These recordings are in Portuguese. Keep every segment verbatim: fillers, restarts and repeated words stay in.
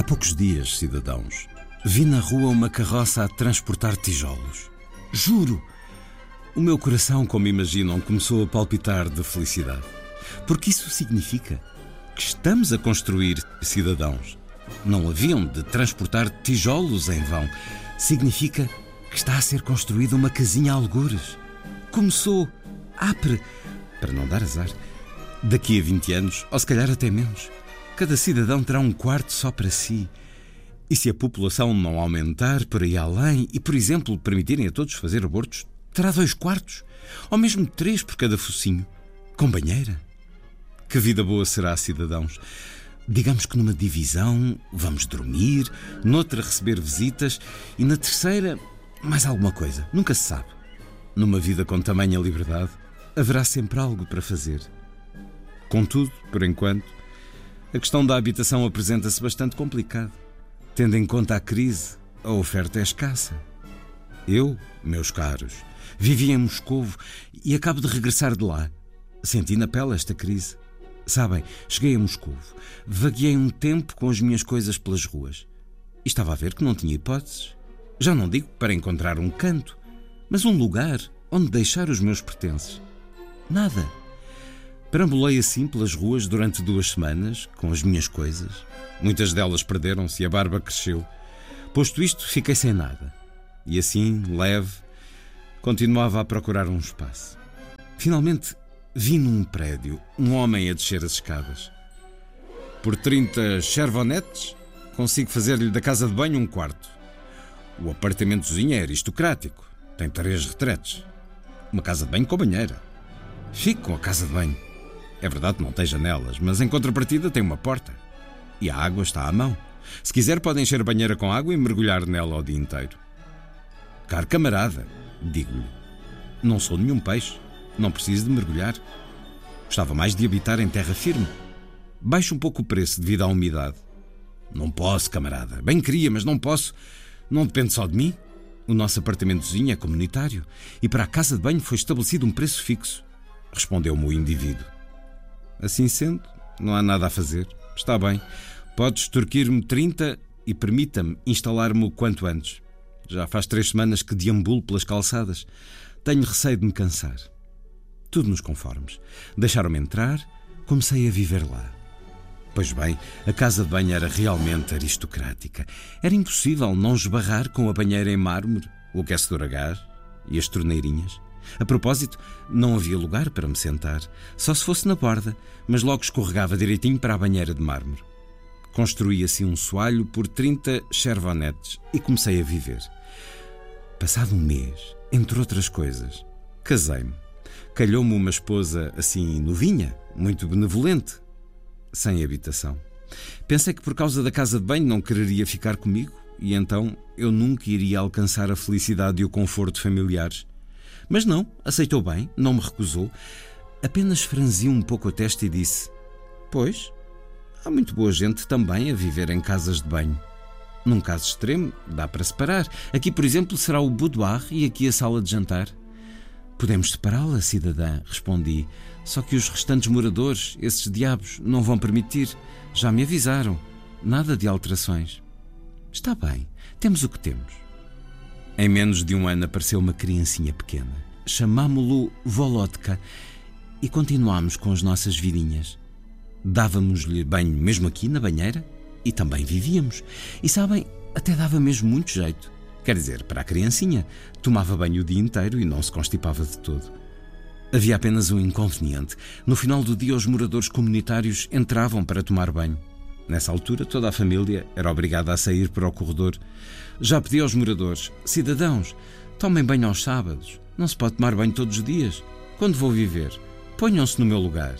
poucos dias, cidadãos, vi na rua uma carroça a transportar tijolos. Juro! O meu coração, como imaginam, começou a palpitar de felicidade. Porque isso significa que estamos a construir cidadãos. Não haviam de transportar tijolos em vão. Significa que está a ser construída uma casinha a algures. Começou, apre, para não dar azar, daqui a vinte anos, ou se calhar até menos, cada cidadão terá um quarto só para si. E se a população não aumentar por aí além e, por exemplo, permitirem a todos fazer abortos, terá dois quartos, ou mesmo três por cada focinho, com banheira. Que vida boa será, cidadãos! Digamos que numa divisão vamos dormir, noutra receber visitas e na terceira mais alguma coisa, nunca se sabe. Numa vida com tamanha liberdade, haverá sempre algo para fazer. Contudo, por enquanto, a questão da habitação apresenta-se bastante complicada. Tendo em conta a crise, a oferta é escassa. Eu, meus caros, vivi em Moscovo e acabo de regressar de lá. Senti na pele esta crise. Sabem, cheguei a Moscovo, vagueei um tempo com as minhas coisas pelas ruas e estava a ver que não tinha hipóteses. Já não digo para encontrar um canto, mas um lugar onde deixar os meus pertences. Nada. Perambulei assim pelas ruas durante duas semanas, com as minhas coisas. Muitas delas perderam-se e a barba cresceu. Posto isto, fiquei sem nada. E assim, leve, continuava a procurar um espaço. Finalmente, vi num prédio um homem a descer as escadas. Por trinta chervonetes, consigo fazer-lhe da casa de banho um quarto. O apartamentozinho é aristocrático. Tem três retretes. Uma casa de banho com banheira. Fico com a casa de banho. É verdade que não tem janelas, mas em contrapartida tem uma porta. E a água está à mão. Se quiser pode encher a banheira com água e mergulhar nela o dia inteiro. Caro camarada, digo-lhe, não sou nenhum peixe. Não preciso de mergulhar. Gostava mais de habitar em terra firme. Baixo um pouco o preço devido à umidade. Não posso, camarada. Bem queria, mas não posso. Não depende só de mim. O nosso apartamentozinho é comunitário e para a casa de banho foi estabelecido um preço fixo. Respondeu-me o indivíduo. Assim sendo, não há nada a fazer. Está bem. Pode extorquir-me trinta e permita-me instalar-me o quanto antes. Já faz três semanas que deambulo pelas calçadas. Tenho receio de me cansar. Tudo nos conformes. Deixaram-me entrar, comecei a viver lá. Pois bem, a casa de banho era realmente aristocrática. Era impossível não esbarrar com a banheira em mármore, o aquecedor a gás e as torneirinhas. A propósito, não havia lugar para me sentar, só se fosse na borda, mas logo escorregava direitinho para a banheira de mármore. Construí assim um soalho por trinta chervonetes e comecei a viver. Passado um mês, entre outras coisas, casei-me. Calhou-me uma esposa assim novinha, muito benevolente, sem habitação. Pensei que por causa da casa de banho não quereria ficar comigo e então eu nunca iria alcançar a felicidade e o conforto familiares. Mas não, aceitou bem, não me recusou. Apenas franziu um pouco a testa e disse: Pois, há muito boa gente também a viver em casas de banho. Num caso extremo, dá para separar. Aqui, por exemplo, será o boudoir e aqui a sala de jantar. Podemos separá-la, cidadã, respondi. Só que os restantes moradores, esses diabos, não vão permitir. Já me avisaram. Nada de alterações. Está bem, temos o que temos. Em menos de um ano apareceu uma criancinha pequena. Chamámo-lo Volodka e continuámos com as nossas vidinhas. Dávamos-lhe banho mesmo aqui na banheira e também vivíamos. E sabem, até dava mesmo muito jeito. Quer dizer, para a criancinha, tomava banho o dia inteiro e não se constipava de todo. Havia apenas um inconveniente. No final do dia, os moradores comunitários entravam para tomar banho. Nessa altura, toda a família era obrigada a sair para o corredor. Já pedi aos moradores: cidadãos, tomem banho aos sábados. Não se pode tomar banho todos os dias. Quando vou viver, ponham-se no meu lugar.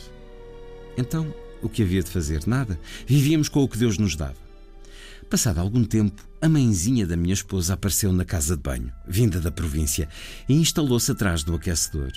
Então, o que havia de fazer? Nada. Vivíamos com o que Deus nos dava. Passado algum tempo, a mãezinha da minha esposa apareceu na casa de banho, vinda da província, e instalou-se atrás do aquecedor.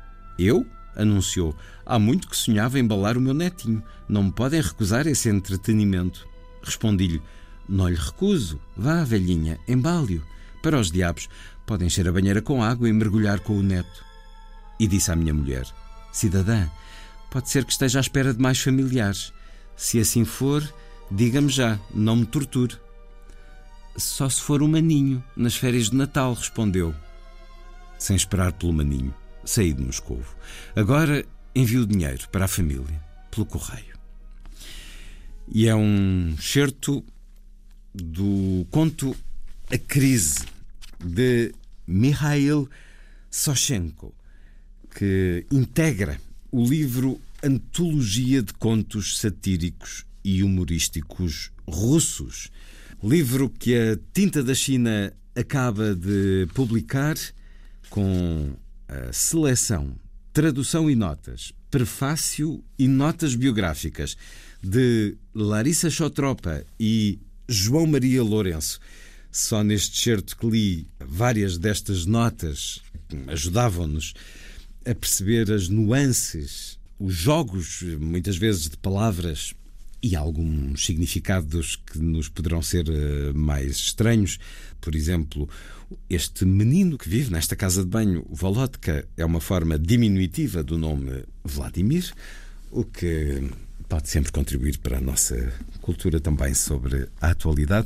Eu? Anunciou. Há muito que sonhava em embalar o meu netinho. Não me podem recusar esse entretenimento. Respondi-lhe: Não lhe recuso. Vá, velhinha, embale-o. Para os diabos, pode encher a banheira com água e mergulhar com o neto. E disse à minha mulher: Cidadã, pode ser que esteja à espera de mais familiares. Se assim for, Diga-me já, não me torture. Só se for o maninho, nas férias de Natal, respondeu. Sem esperar pelo maninho, saí de Moscovo. Agora envio dinheiro para a família, pelo correio. E é um excerto do conto A Crise, de Mikhail Soshenko, que integra o livro Antologia de Contos Satíricos e Humorísticos Russos. Livro que a Tinta da China acaba de publicar com a seleção, tradução e notas, prefácio e notas biográficas de Larissa Chotropa e João Maria Lourenço. Só neste excerto que li, várias destas notas ajudavam-nos a perceber as nuances, os jogos, muitas vezes, de palavras e alguns significados que nos poderão ser mais estranhos. Por exemplo, este menino que vive nesta casa de banho, Volodka, é uma forma diminutiva do nome Vladimir, o que pode sempre contribuir para a nossa cultura também sobre a atualidade.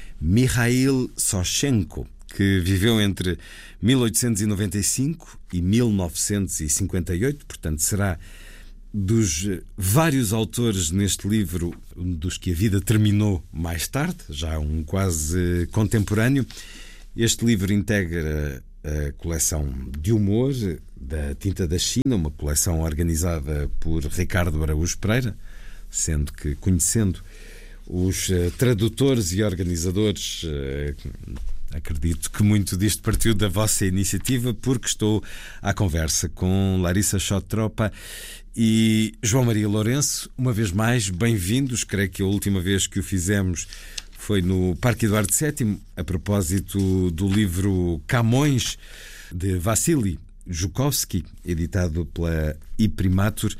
Mikhail Soshenko, que viveu entre mil oitocentos e noventa e cinco e mil novecentos e cinquenta e oito, portanto será dos vários autores neste livro, um dos que a vida terminou mais tarde, já um quase contemporâneo. Este livro integra a coleção de humor da Tinta da China, uma coleção organizada por Ricardo Araújo Pereira, sendo que, conhecendo os tradutores e organizadores, acredito que muito disto partiu da vossa iniciativa, porque estou à conversa com Larissa Chotropa e João Maria Lourenço. Uma vez mais, bem-vindos. Creio que a última vez que o fizemos foi no Parque Eduardo sétimo, a propósito do livro Camões, de Vassili Zhukovsky, editado pela Imprimatur.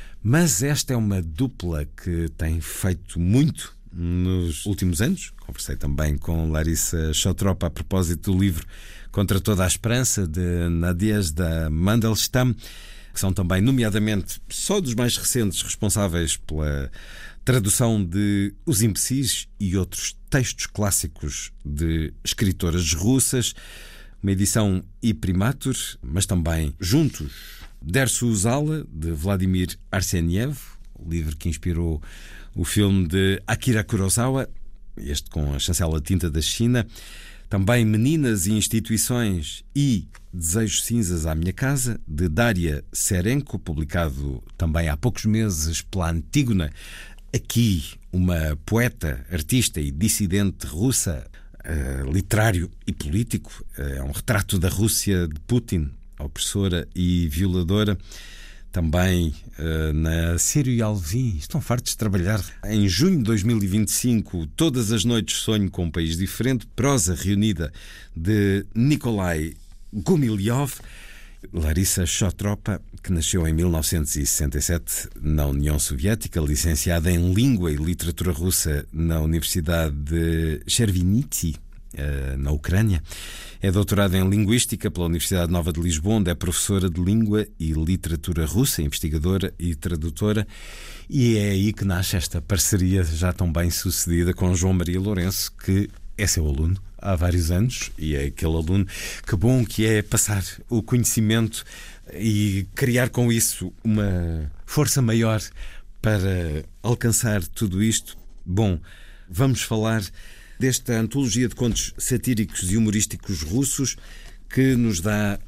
Mas esta é uma dupla que tem feito muito nos últimos anos. Conversei também com Larissa Chotropa a propósito do livro Contra Toda a Esperança, de Nadezhda Mandelstam, que são também, nomeadamente, só dos mais recentes, responsáveis pela tradução de Os Imbecis e outros textos clássicos de escritoras russas. Uma edição Imprimatur, mas também juntos Der Suzala, de Vladimir Arseniev, o livro que inspirou o filme de Akira Kurosawa, este com a chancela Tinta da China. Também Meninas e Instituições e Desejos Cinzas à Minha Casa, de Daria Serenko, publicado também há poucos meses pela Antígona. Aqui, uma poeta, artista e dissidente russa, uh, literário e político. É um retrato da Rússia de Putin, opressora e violadora. Também uh, na Sírio e Alvim, estão fartos de trabalhar. Em junho de dois mil e vinte e cinco, Todas as Noites Sonho com um País Diferente, prosa reunida de Nikolai Gumilyov. Larissa Chotropa, que nasceu em mil novecentos e sessenta e sete na União Soviética, licenciada em Língua e Literatura Russa na Universidade de Chervenitsy, na Ucrânia. É doutorada em Linguística pela Universidade Nova de Lisboa, onde é professora de Língua e Literatura Russa, investigadora e tradutora. E é aí que nasce esta parceria já tão bem sucedida com João Maria Lourenço, que é seu aluno há vários anos, e é aquele aluno que bom que é passar o conhecimento e criar com isso uma força maior para alcançar tudo isto. Bom, vamos falar desta antologia de contos satíricos e humorísticos russos que nos dá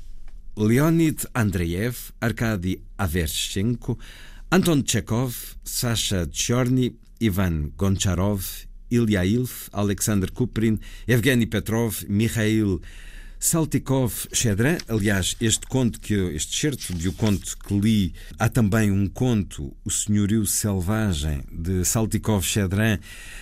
Leonid Andreev, Arkady Avershenko, Anton Chekhov, Sasha Tchorny, Ivan Goncharov, Ilya Ilf, Alexander Kuprin, Evgeny Petrov, Mikhail Saltykov-Shchedrin. Aliás, este conto, que eu, este excerto de o conto que li, há também um conto, O Senhorio Selvagem, de Saltykov-Shchedrin,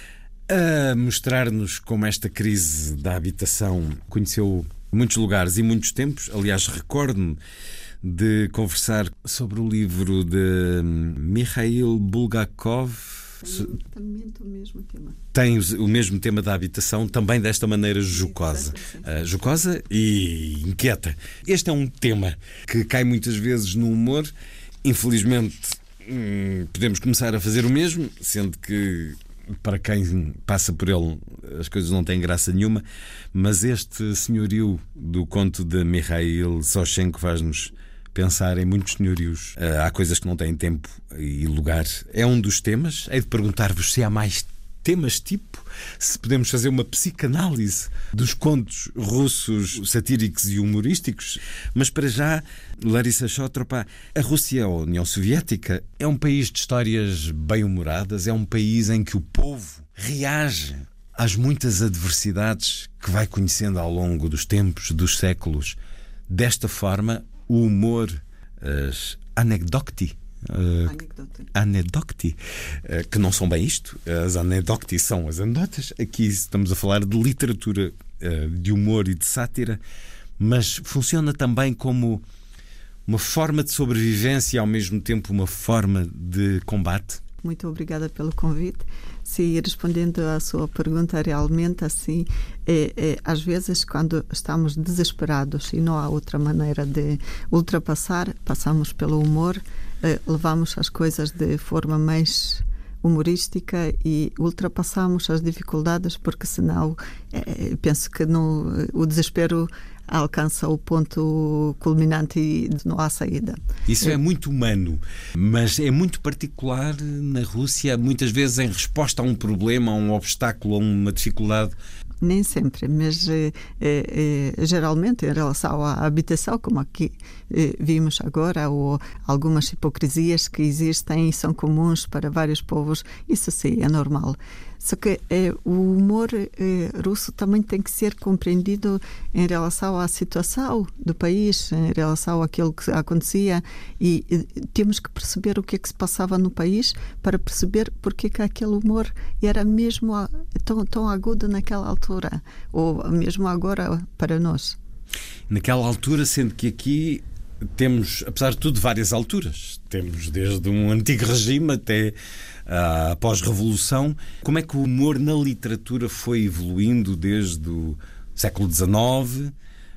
a mostrar-nos como esta crise da habitação conheceu muitos lugares e muitos tempos. Aliás, recordo-me de conversar sobre o livro de Mikhail Bulgakov. Exatamente o mesmo tema. Tem o mesmo tema da habitação, também desta maneira jocosa. Uh, jocosa e inquieta. Este é um tema que cai muitas vezes no humor. Infelizmente, hum, podemos começar a fazer o mesmo, sendo que para quem passa por ele as coisas não têm graça nenhuma, mas este senhorio do conto de Mikhail Soshenko faz-nos pensar em muitos senhorios. Uh, há coisas que não têm tempo e lugar. É um dos temas. Hei de perguntar-vos se há mais temas tipo, se podemos fazer uma psicanálise dos contos russos satíricos e humorísticos. Mas para já, Larissa Chótropa, a Rússia, a União Soviética, é um país de histórias bem-humoradas, é um país em que o povo reage às muitas adversidades que vai conhecendo ao longo dos tempos, dos séculos. Desta forma, o humor, as anecdoti, uh, anedocti, uh, que não são bem isto, as anedocti são as anedotas. Aqui estamos a falar de literatura, uh, de humor e de sátira, mas funciona também como uma forma de sobrevivência e ao mesmo tempo uma forma de combate. Muito obrigada pelo convite. Sim, respondendo à sua pergunta, realmente assim, é, é, às vezes quando estamos desesperados e não há outra maneira de ultrapassar, passamos pelo humor, é, levamos as coisas de forma mais humorística e ultrapassamos as dificuldades, porque senão é, penso que no, o desespero alcança o ponto culminante e não há saída. Isso é muito humano, mas é muito particular na Rússia, muitas vezes em resposta a um problema, a um obstáculo, a uma dificuldade. Nem sempre, mas eh, eh, geralmente em relação à habitação, como aqui eh, vimos agora, ou algumas hipocrisias que existem e são comuns para vários povos, isso sim é normal. Só que eh, o humor eh, russo também tem que ser compreendido em relação à situação do país, em relação àquilo que acontecia, e, e temos que perceber o que é que se passava no país para perceber porque é que aquele humor era mesmo a, tão, tão agudo naquela altura, ou mesmo agora para nós. Naquela altura, sendo que aqui temos, apesar de tudo, várias alturas. Temos desde um antigo regime até a pós-revolução. Como é que o humor na literatura foi evoluindo desde o século dezenove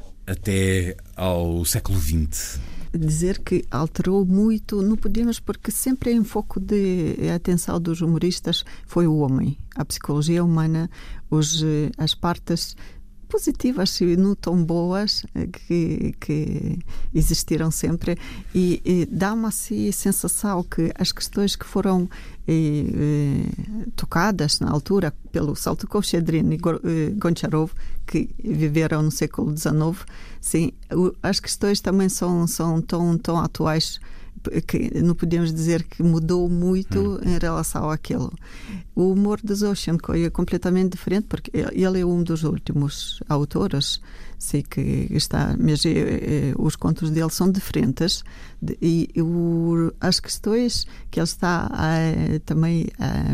até ao século vinte? Dizer que alterou muito, não podemos, porque sempre em foco de atenção dos humoristas foi o homem, a psicologia humana, os, as partes positivas e não tão boas que, que existiram sempre, e, e dá-me assim a sensação que as questões que foram e, e, tocadas na altura pelo Saltykov-Shchedrin e Goncharov, que viveram no século dezenove, sim, as questões também são, são tão, tão atuais que não podemos dizer que mudou muito hum. em relação àquilo. O humor de Soshenko é completamente diferente, porque ele é um dos últimos autores, sei que está, mas é, é, os contos dele são diferentes, e o, as questões que ele está a, também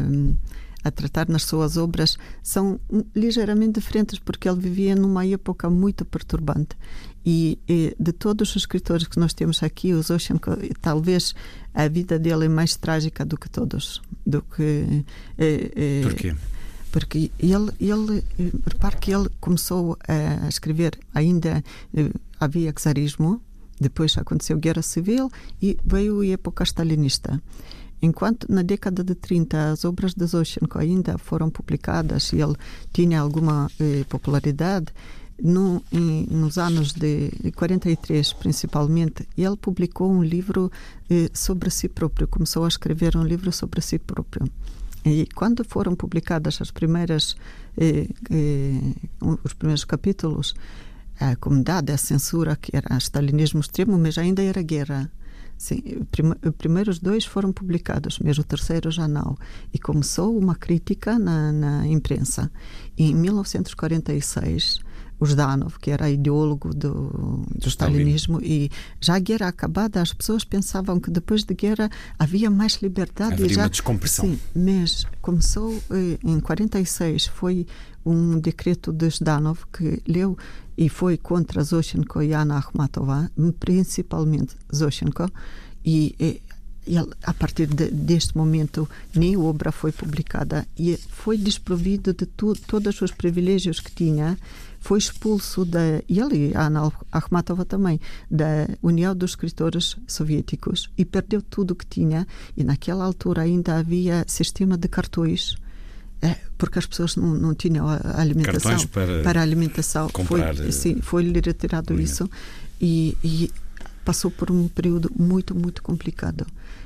a, a tratar nas suas obras são ligeiramente diferentes, porque ele vivia numa época muito perturbante. E, e de todos os escritores que nós temos aqui, o Soshenko, talvez a vida dele é mais trágica do que todos. Do que, é, é, Porquê? Porque ele, ele, repare que ele começou a escrever, ainda havia czarismo, depois aconteceu a Guerra Civil e veio a época stalinista. Enquanto na década de trinta as obras de Soshenko ainda foram publicadas e ele tinha alguma eh, popularidade, No, em, nos anos de quarenta e três, principalmente, ele publicou um livro eh, sobre si próprio, começou a escrever um livro sobre si próprio. E quando foram publicadas as primeiras, eh, eh, os primeiros capítulos, a comunidade, a censura, que era stalinismo extremo, mas ainda era guerra. Sim, os primeiros dois foram publicados, mas o terceiro já não. E começou uma crítica na, na imprensa. E em mil novecentos e quarenta e seis, o Zhdanov, que era ideólogo do, do stalinismo, e já a guerra acabada, as pessoas pensavam que depois da guerra havia mais liberdade. Haveria e já, uma descompressão. Sim, mas começou eh, em quarenta e seis, foi um decreto de Zhdanov que leu e foi contra Soshenko e Anna Akhmatova, principalmente Soshenko, e, e ele, a partir de, deste momento, nem a obra foi publicada e foi desprovido de tu, todos os privilégios que tinha. Foi expulso da, ele e a Anna Akhmatova também, da União dos Escritores Soviéticos, e perdeu tudo o que tinha. E naquela altura ainda havia sistema de cartões, porque as pessoas não, não tinham a alimentação. Cartões para, para a alimentação. comprar. Foi, sim, foi-lhe retirado alimento. Isso e, e passou por um período muito, muito complicado.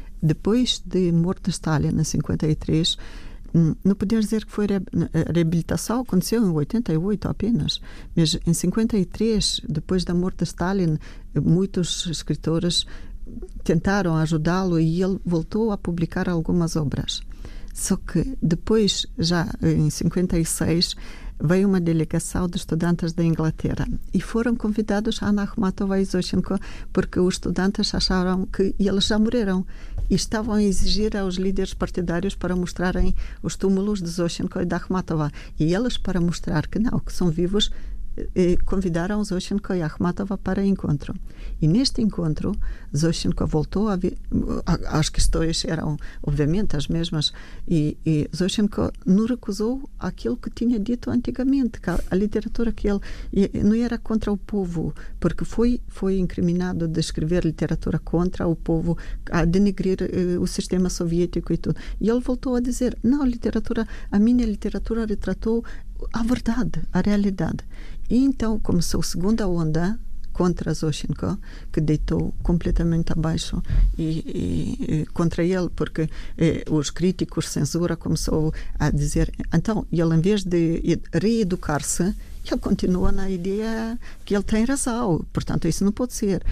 Depois de morte de Stalin, em cinquenta e três, não podemos dizer que foi a reabilitação, aconteceu em oitenta e oito apenas, mas em cinquenta e três, depois da morte de Stalin, muitos escritores tentaram ajudá-lo e ele voltou a publicar algumas obras. Só que depois, já em cinquenta e seis, veio uma delegação de estudantes da Inglaterra e foram convidados a Anna Akhmatova e Zoshenko porque os estudantes acharam que eles já morreram e estavam a exigir aos líderes partidários para mostrarem os túmulos de Zoshenko e de Akhmatova. E eles, para mostrar que não, que são vivos, convidaram Zoshenko e Akhmatova para encontro. E neste encontro, Zoshenko voltou a vir, as questões eram obviamente as mesmas, e, e Zoshenko não recusou aquilo que tinha dito antigamente, que a, a literatura que ele não era contra o povo, porque foi, foi incriminado de escrever literatura contra o povo, a denegrir eh, o sistema soviético e tudo. E ele voltou a dizer, não, a literatura, a minha literatura retratou a verdade, a realidade. E então começou a segunda onda contra Zoshenko, que deitou completamente abaixo e, e, e contra ele, porque eh, os críticos, censura, começou a dizer, então, ele em vez de reeducar-se, ele continua na ideia que ele tem razão, portanto isso não pode ser.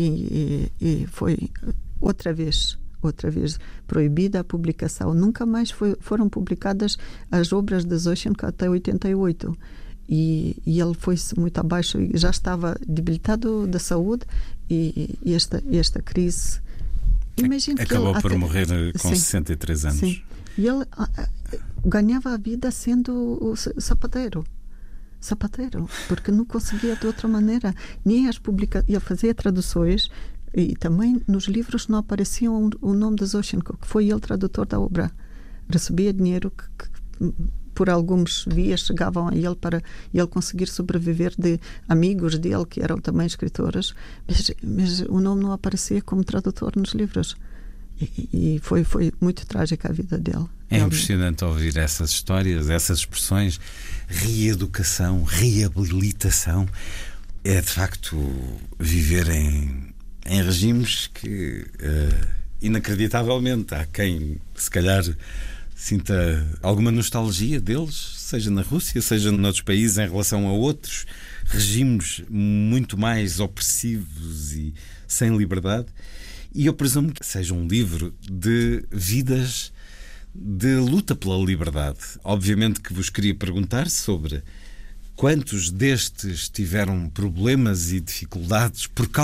E, e, e foi outra vez outra vez proibida a publicação. Nunca mais foi, foram publicadas as obras de Zoshenko até oitenta e oito. E, e ele foi-se muito abaixo e já estava debilitado da saúde e, e esta, esta crise... Imagino Acabou que ele, por até, morrer com sim, sessenta e três anos. Sim. E ele a, a, ganhava a vida sendo o sapateiro. Sapateiro, porque não conseguia de outra maneira. Nem as publicações... Ele fazia traduções e também nos livros não aparecia o, o nome de Zoshenko, que foi ele tradutor da obra. Recebia dinheiro que, que por alguns vias chegavam a ele para ele conseguir sobreviver de amigos dele que eram também escritores, mas, mas o nome não aparecia como tradutor nos livros. E, e foi, foi muito trágica a vida dele. É impressionante ouvir essas histórias, essas expressões. Reeducação, reabilitação. É de facto viver em, em regimes que uh, inacreditavelmente há quem se calhar sinta alguma nostalgia deles, seja na Rússia, seja noutros países, em relação a outros regimes muito mais opressivos e sem liberdade. E eu presumo que seja um livro de vidas de luta pela liberdade. Obviamente que vos queria perguntar sobre quantos destes tiveram problemas e dificuldades por causa